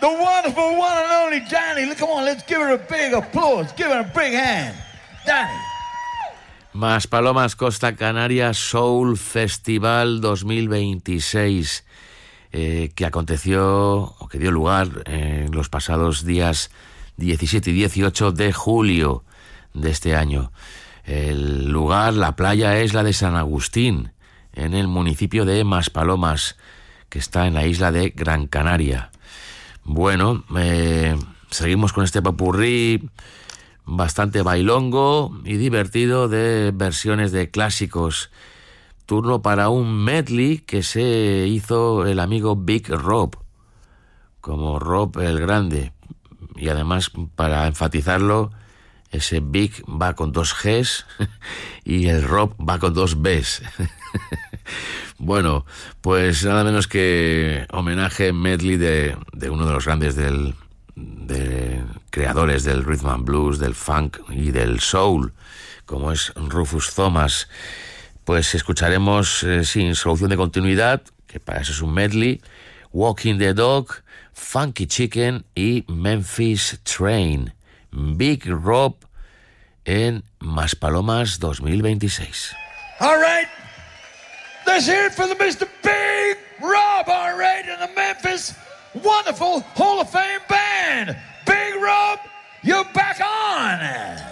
the wonderful one and only Danny. Come on, let's give her a big applause. Give her a big hand. Danny. Maspalomas Costa Canaria Soul Festival 2026, que aconteció o que dio lugar en los pasados días 17 y 18 de julio de este año. El lugar, la playa, es la de San Agustín, en el municipio de Maspalomas, que está en la isla de Gran Canaria. Bueno, seguimos con este popurrí bastante bailongo y divertido de versiones de clásicos. Turno para un medley que se hizo el amigo Big Rob, como Rob el Grande. Y además, para enfatizarlo, ese Big va con 2 Gs y el Rob va con 2 Bs. Bueno, pues nada menos que homenaje medley de uno de los grandes de creadores del rhythm and blues, del funk y del soul, como es Rufus Thomas. Pues escucharemos sin solución de continuidad, que para eso es un medley, Walking the Dog, Funky Chicken y Memphis Train. Big Rob en Maspalomas 2026. All right. Let's hear it for the Mr. Big Rob, all right, and the Memphis wonderful Hall of Fame band. Big Rob, you're back on.